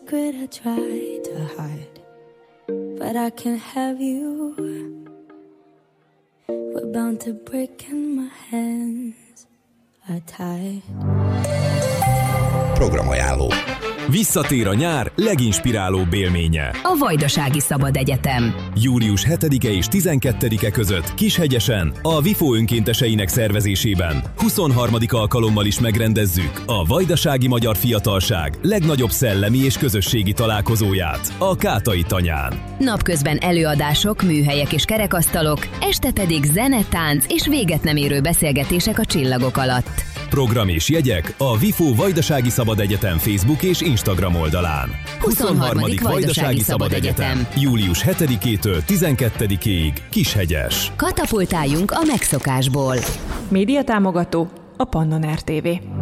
secret I try to hide, but I can't have you. We're bound to break and my hands are tied. Programajánló. Visszatér a nyár leginspirálóbb élménye. A Vajdasági Szabad Egyetem. Július 7-e és 12-e között Kishegyesen, a VIFO önkénteseinek szervezésében 23. alkalommal is megrendezzük a vajdasági magyar fiatalság legnagyobb szellemi és közösségi találkozóját, a Kátai Tanyán. Napközben előadások, műhelyek és kerekasztalok, este pedig zene, tánc és véget nem érő beszélgetések a csillagok alatt. Program és jegyek a VIFO Vajdasági Szabad Egyetem Facebook és Instagram oldalán. 23. Vajdasági Szabad Egyetem. Július 7-től 12-ig Kishegyes. Katapultáljunk a megszokásból. Média támogató a Pannon RTV.